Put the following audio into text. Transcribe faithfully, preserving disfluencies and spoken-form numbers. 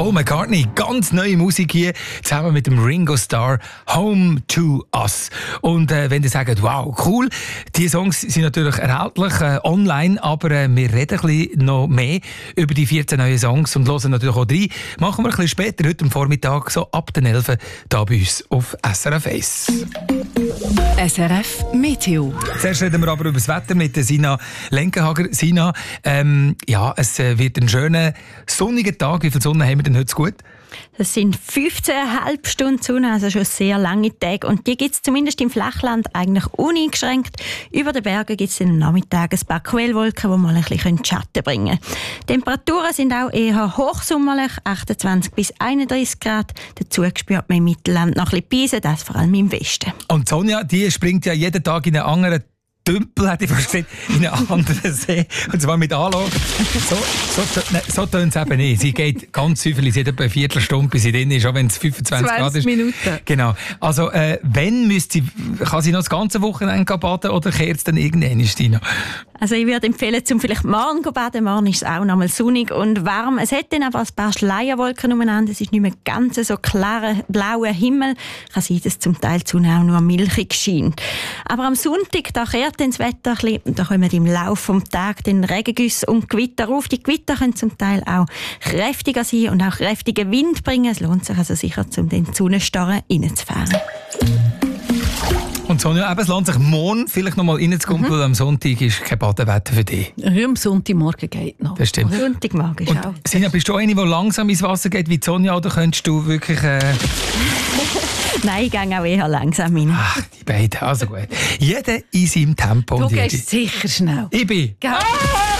Paul McCartney, ganz neue Musik hier, zusammen mit dem Ringo Starr, Home to Us. Und äh, wenn ihr sagt, wow, cool, die Songs sind natürlich erhältlich äh, online, aber äh, wir reden ein bisschen noch mehr über die vierzehn neuen Songs und hören natürlich auch rein. Machen wir ein bisschen später, heute am Vormittag, so ab den elf Uhr, hier bei uns auf S R F eins. S R F Meteo. Zuerst reden wir aber über das Wetter mit Sina Lenkenhager. Sina, ähm, ja, es wird ein schöner, sonniger Tag. Wie viel Sonne haben wir denn heute gut? Das sind fünfzehn Komma fünf Stunden Sonne, also schon sehr lange Tage. Und die gibt es zumindest im Flachland eigentlich uneingeschränkt. Über den Bergen gibt es am Nachmittag ein paar Quellwolken, die mal ein bisschen Schatten bringen können. Die Temperaturen sind auch eher hochsommerlich, achtundzwanzig bis einunddreißig Grad. Dazu spürt man im Mittelland noch ein bisschen Beise, das vor allem im Westen. Und Sonja, die springt ja jeden Tag in einen anderen Tümpel, hätte ich fast gesagt, in einen anderen See. Und zwar mit Anlauf. So, so, ne, so tönt es eben nicht. Sie geht ganz süffelig, sie hat etwa eine Viertelstunde, bis sie drin ist, auch wenn es fünfundzwanzig Grad ist. Minuten. Genau. Also, äh, wenn müsste sie, kann sie noch das ganze Wochenende baden oder kehrt es dann irgendwann, Stina? Also ich würde empfehlen, zum vielleicht morgen zu baden. Morgen ist es auch noch mal sonnig und warm. Es hat dann aber ein paar Schleierwolken umeinander. Es ist nicht mehr ganz so klarer blauer Himmel. Kann sein, dass zum Teil die Sonne auch nur milchig scheint. Aber am Sonntag, da kehrt dann das Wetter ein bisschen. Da kommen im Laufe des Tages den Regengüsse und Gewitter auf. Die Gewitter können zum Teil auch kräftiger sein und auch kräftigen Wind bringen. Es lohnt sich also sicher, um den Sonnenstarren reinzufahren. Und Sonja, eben, es lohnt sich morgen vielleicht noch mal reinzukommen, weil am Sonntag ist kein Badewetter für dich. Ja, am Sonntagmorgen geht noch. Das stimmt. Sonntagmorgen ist Und auch. Sina, bist du eine, die langsam ins Wasser geht wie Sonja, oder könntest du wirklich... Äh... Nein, ich gehe auch eher langsam rein. Ach, die beiden, also gut. Jeder in seinem Tempo. Du und gehst jede... sicher schnell. Ich bin... Gell? Ah!